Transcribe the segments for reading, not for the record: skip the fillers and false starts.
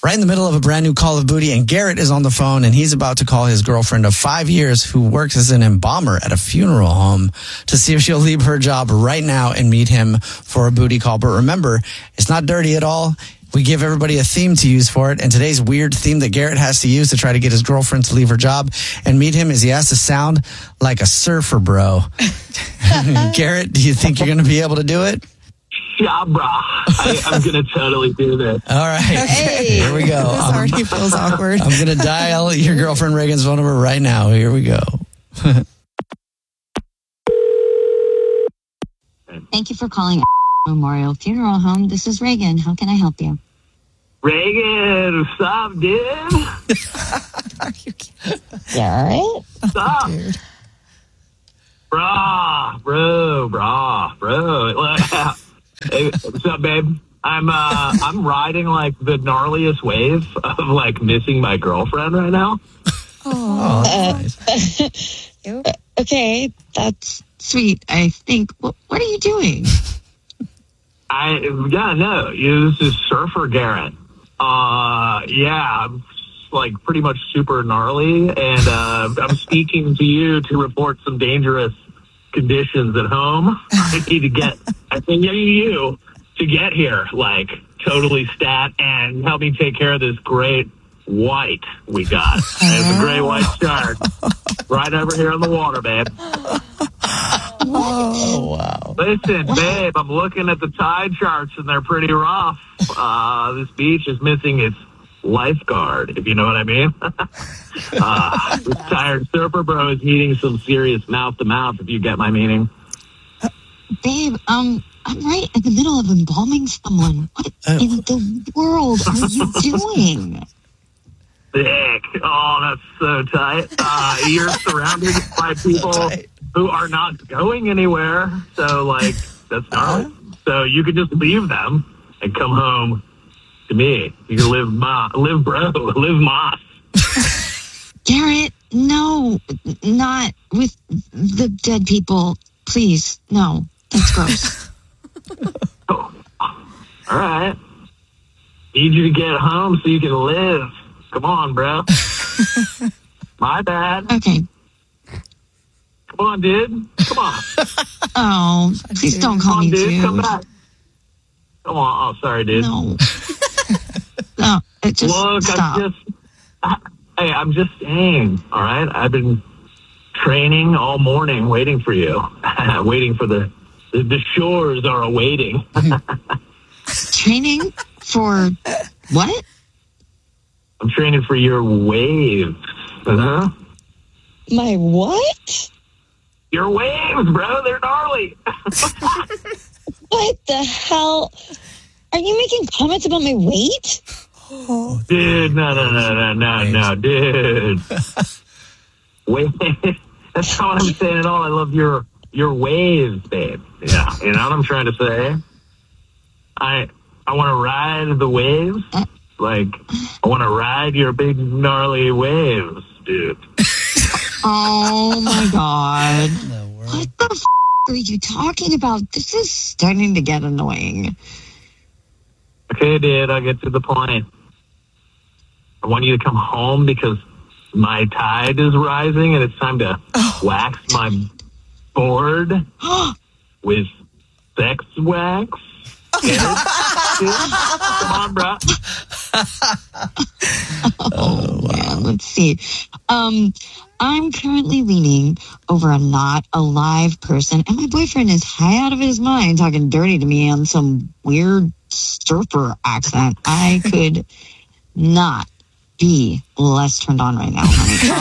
right in the middle of a brand new Call of Booty, and Garrett is on the phone, and he's about to call his girlfriend of 5 years who works as an embalmer at a funeral home to see if she'll leave her job right now and meet him for a booty call. But remember, it's not dirty at all. We give everybody a theme to use for it, and today's weird theme that Garrett has to use to try to get his girlfriend to leave her job and meet him is he has to sound like a surfer bro. Garrett, do you think you're going to be able to do it? Yeah, bro. I'm going to totally do this. All right. Hey, here we go. This already feels awkward. I'm going to dial your girlfriend Reagan's phone number right now. Here we go. Thank you for calling Memorial Funeral Home. This is Reagan. How can I help you? Reagan, what's up, dude? Are you kidding? Garrett? What's up? Dude. Bro. Hey, what's up, babe? I'm riding like the gnarliest wave of like missing my girlfriend right now. Oh, that's nice. Okay, that's sweet, I think. What are you doing? This is Surfer Garrett. I'm like pretty much super gnarly, and I'm speaking to you to report some dangerous conditions at home. I need you to get here, like totally stat, and help me take care of this great white we got. It's a great white shark right over here on the water, babe. Oh, wow. Listen, babe, I'm looking at the tide charts, and they're pretty rough. This beach is missing its lifeguard, if you know what I mean. This tired surfer bro is needing some serious mouth-to-mouth, if you get my meaning. Babe, I'm right in the middle of embalming someone. What in the world are you doing? Sick. Oh, that's so tight. You're surrounded by people who are not going anywhere. So, like, that's nice. So you could just leave them and come home to me. You can live moss. Garrett, no, not with the dead people. Please, no. That's gross. Oh. All right. Need you to get home so you can live. Come on, bro. My bad. Okay. Come on, dude. Come on. Oh, please don't call me dude. dude. Come back. Come on. Oh, sorry, dude. No. No, it just Look, stop. I'm just saying, all right? I've been training all morning waiting for you. Waiting for the shores are awaiting. Training for what? I'm training for your waves. Uh-huh. My what? Your waves, bro. They're gnarly. What the hell? Are you making comments about my weight? Dude, no, dude. Wait, that's not what I'm saying at all. I love your waves, babe. Yeah, you know what I'm trying to say? I want to ride the waves. Like, I want to ride your big gnarly waves, dude. Oh my God. What the f*** are you talking about? This is starting to get annoying. Okay, dude, I'll get to the point. I want you to come home because my tide is rising and it's time to wax my board with sex wax. Get it? Dude? Come on, bro. Oh, man. Let's see. I'm currently leaning over a not alive person, and my boyfriend is high out of his mind talking dirty to me on some weird surfer accent. I could not be less turned on right now,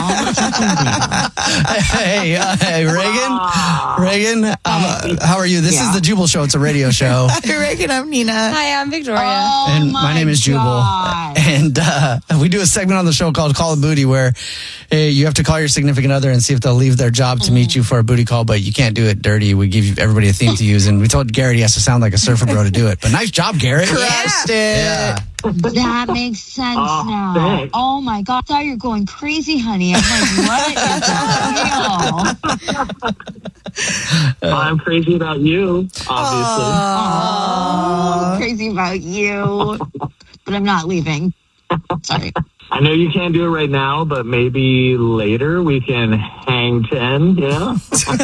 honey. Hey, Reagan, how are you? This is the Jubal Show. It's a radio show. Hi, Reagan. I'm Nina. Hi, I'm Victoria. And my name is Jubal. And we do a segment on the show called Call of Booty where you have to call your significant other and see if they'll leave their job to meet you for a booty call, but you can't do it dirty. We give everybody a theme to use, and we told Garrett he has to sound like a surfer bro to do it. But nice job, Garrett. Crushed it. Yeah. That makes sense now. Thanks. Oh my God, I thought you were going crazy, honey. I'm like, what is the deal? I'm crazy about you, obviously. Oh, I'm crazy about you. But I'm not leaving. Sorry. I know you can't do it right now, but maybe later we can hang 10, yeah?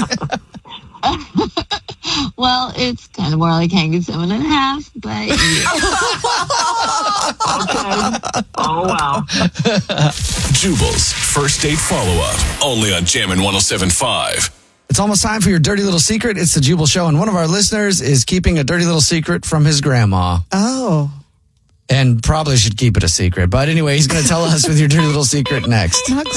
Well, it's kind of more like hanging 7.5, but yeah. Okay. Oh, wow. Jubal's first date follow-up, only on Jammin' 107.5. It's almost time for your dirty little secret. It's the Jubal Show, and one of our listeners is keeping a dirty little secret from his grandma. Oh. And probably should keep it a secret. But anyway, he's going to tell us with your dirty little secret next. Not